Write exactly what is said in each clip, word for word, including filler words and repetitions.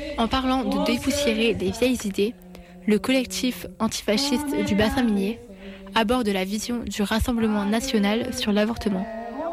En parlant de dépoussiérer des vieilles idées, le collectif antifasciste du bassin minier aborde la vision du Rassemblement national sur l'avortement.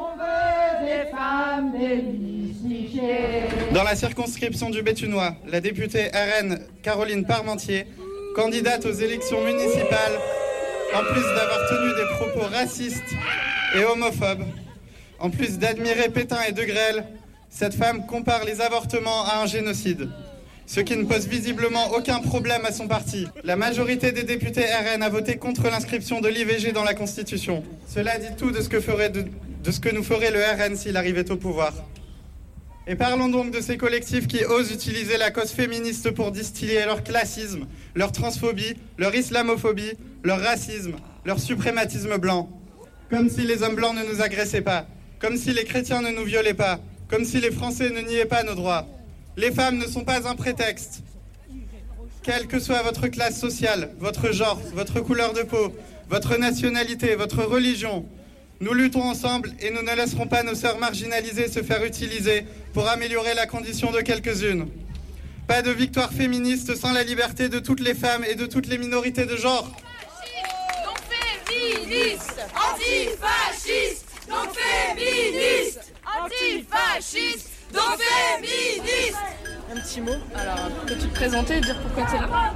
Dans la circonscription du Béthunois, la députée R N Caroline Parmentier, candidate aux élections municipales, en plus d'avoir tenu des propos racistes et homophobes, en plus d'admirer Pétain et De Grelle, cette femme compare les avortements à un génocide. Ce qui ne pose visiblement aucun problème à son parti. La majorité des députés R N a voté contre l'inscription de l'I V G dans la Constitution. Cela dit tout de ce que, ferait de, de ce que nous ferait le R N s'il arrivait au pouvoir. Et parlons donc de ces collectifs qui osent utiliser la cause féministe pour distiller leur classisme, leur transphobie, leur islamophobie, leur racisme, leur suprématisme blanc. Comme si les hommes blancs ne nous agressaient pas, comme si les chrétiens ne nous violaient pas, comme si les Français ne niaient pas nos droits. Les femmes ne sont pas un prétexte. Quelle que soit votre classe sociale, votre genre, votre couleur de peau, votre nationalité, votre religion, nous luttons ensemble et nous ne laisserons pas nos sœurs marginalisées se faire utiliser pour améliorer la condition de quelques-unes. Pas de victoire féministe sans la liberté de toutes les femmes et de toutes les minorités de genre. Non féministe, antifasciste, non féministe, antifasciste, non féministe. Un petit mot. Alors, peux-tu te présenter et dire pourquoi tu es là?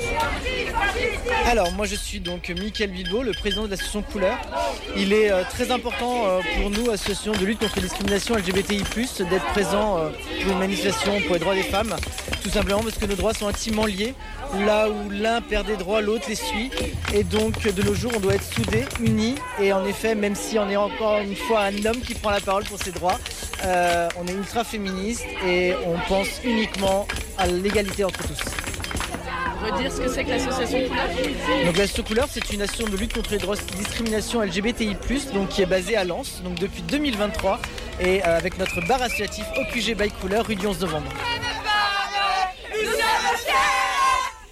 Alors, moi je suis donc Mickaël Bilbao, le président de l'association Couleur. Il est euh, très important euh, pour nous, association de lutte contre les discriminations L G B T I plus, d'être présent euh, pour une manifestation pour les droits des femmes. Tout simplement parce que nos droits sont intimement liés. Là où l'un perd des droits, l'autre les suit. Et donc, de nos jours, on doit être soudés, unis. Et en effet, même si on est encore une fois un homme qui prend la parole pour ses droits, euh, on est ultra féministe et on pense uniquement à l'égalité entre tous. Redire ce que c'est que l'association Couleur. Donc l'association Couleur, c'est une association de lutte contre les droits et discriminations L G B T I plus, donc qui est basée à Lens, donc depuis deux mille vingt-trois, et euh, avec notre bar associatif O Q G by Couleur, rue du onze novembre. Nous sommes fiers.